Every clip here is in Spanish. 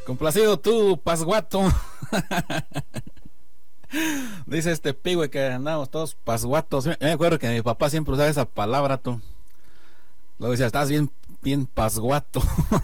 Complacido tú, pasguato. Dice este pigüe que andamos todos pasguatos. Me acuerdo que mi papá siempre usaba esa palabra, tú. Luego decía, estás bien pasguato.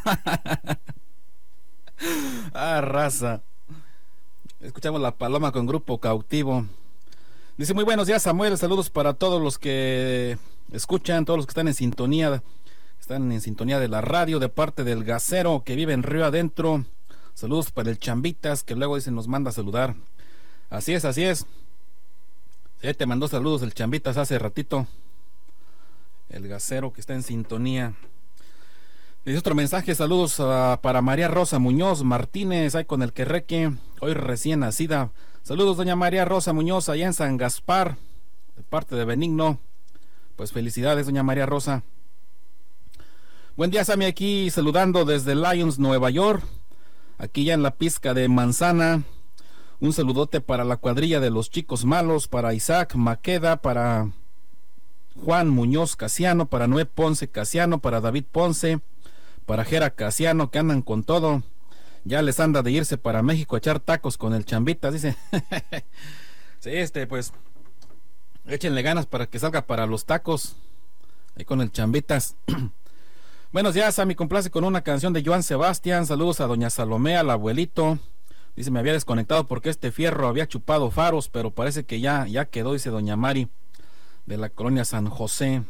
Raza. Escuchamos La Paloma con Grupo Cautivo. Dice, muy buenos días, Samuel. Saludos para todos los que escuchan, todos los que están en sintonía de la radio, de parte del Gacero que vive en Río Adentro. Saludos para el Chambitas, que luego dice nos manda a saludar. Así es. Sí, te mandó saludos el Chambitas hace ratito. El Gacero que está en sintonía. Dice otro mensaje, saludos para María Rosa Muñoz Martínez, ahí con el Querreque, hoy recién nacida. Saludos doña María Rosa Muñoz, allá en San Gaspar, de parte de Benigno. Pues felicidades doña María Rosa. Buen día, Sammy, aquí saludando desde Lyons, Nueva York, aquí ya en la pizca de Manzana. Un saludote para la cuadrilla de los chicos malos, para Isaac Maqueda, para Juan Muñoz Casiano, para Noé Ponce Casiano, para David Ponce, para Jera Casiano, que andan con todo. Ya les anda de irse para México a echar tacos con el Chambitas, dice. Sí, pues échenle ganas para que salga para los tacos ahí con el Chambitas. Buenos días, Sammy, complace con una canción de Joan Sebastián. Saludos a doña Salomé, al abuelito. Dice, me había desconectado porque este fierro había chupado faros, pero parece que ya quedó, dice doña Mari, de la colonia San José.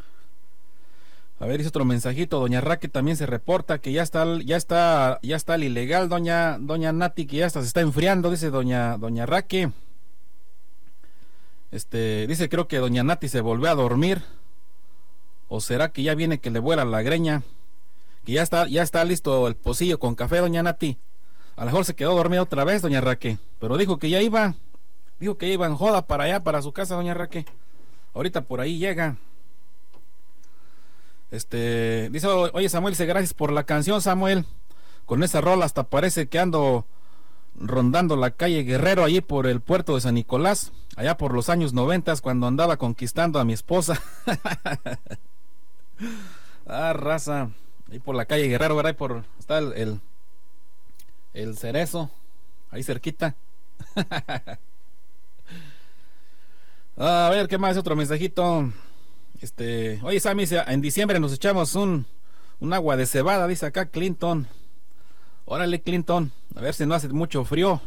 A ver, dice otro mensajito, doña Raque también se reporta que ya está el ilegal, doña Nati, que ya se está enfriando, dice doña Raque. Dice, creo que doña Nati se volvió a dormir, o será que ya viene que le vuela la greña, que ya está listo el pocillo con café, doña Nati. A lo mejor se quedó dormida otra vez, doña Raque, pero dijo que ya iba en joda para allá, para su casa, doña Raque. Ahorita por ahí llega. Dice, oye Samuel, dice, gracias por la canción, Samuel. Con esa rola hasta parece que ando rondando la calle Guerrero, allí por el puerto de San Nicolás, allá por los años 90, cuando andaba conquistando a mi esposa. Raza, ahí por la calle Guerrero, ¿verdad? Está el Cerezo, ahí cerquita. A ver, ¿qué más? Otro mensajito. Oye Sammy, en diciembre nos echamos un agua de cebada, dice acá Clinton. Órale Clinton, a ver si no hace mucho frío.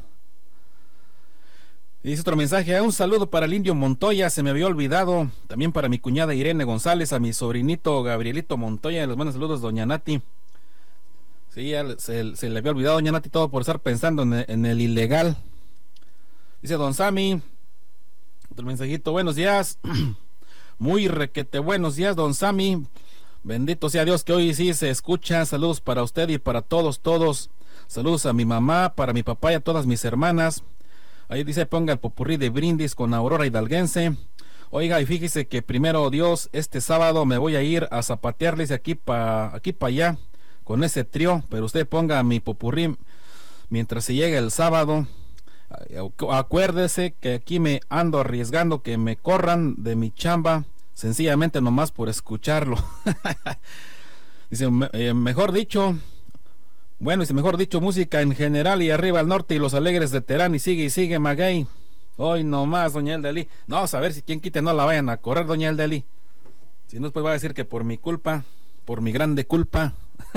Dice otro mensaje, un saludo para el Indio Montoya, se me había olvidado. También para mi cuñada Irene González, a mi sobrinito Gabrielito Montoya, los buenos saludos doña Nati. Sí, ya se le había olvidado doña Nati todo por estar pensando en el ilegal. Dice don Sammy, otro mensajito, buenos días. Muy requete buenos días, don Sammy. Bendito sea Dios que hoy sí se escucha. Saludos para usted y para todos. Saludos a mi mamá, para mi papá y a todas mis hermanas. Ahí dice, ponga el popurrí de Brindis con Aurora Hidalguense. Oiga, y fíjese que primero Dios, este sábado me voy a ir a zapatearles aquí para allá con ese trío. Pero usted ponga mi popurrí mientras se llegue el sábado. Acuérdese que aquí me ando arriesgando que me corran de mi chamba, sencillamente nomás por escucharlo. Dice, mejor dicho, música en general y arriba al norte y los alegres de Terán y sigue Maguey. Hoy nomás, doña Eldeli. No, a ver si quien quite no la vayan a correr, doña Eldeli. Si no, después va a decir que por mi culpa, por mi grande culpa.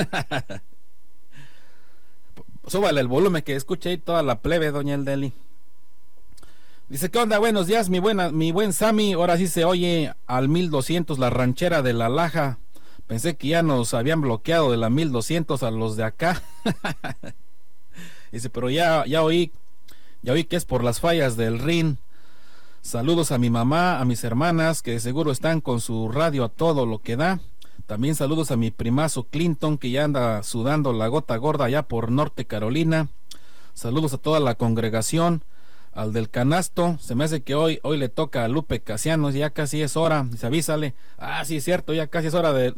Súbale el volumen que escuche ahí toda la plebe, doña Eldeli. Dice, ¿qué onda? Buenos días, mi buen Sammy. Ahora sí se oye al 1200 la ranchera de La Laja. Pensé que ya nos habían bloqueado de la 1200 a los de acá. Dice, pero ya oí que es por las fallas del RIN. Saludos a mi mamá, a mis hermanas, que seguro están con su radio a todo lo que da. También saludos a mi primazo Clinton, que ya anda sudando la gota gorda allá por Norte Carolina. Saludos a toda la congregación, al del canasto. Se me hace que hoy le toca a Lupe Casiano, ya casi es hora. Dice, avísale. Sí es cierto, ya casi es hora de